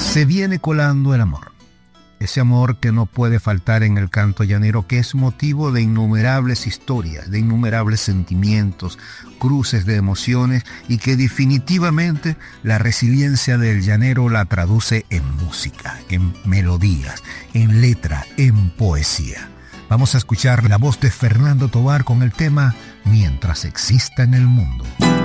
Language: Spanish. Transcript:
Se viene colando el amor. Ese amor que no puede faltar en el canto llanero, que es motivo de innumerables historias, de innumerables sentimientos, cruces de emociones, y que definitivamente la resiliencia del llanero la traduce en música, en melodías, en letra, en poesía. Vamos a escuchar la voz de Fernando Tovar con el tema Mientras exista en el mundo.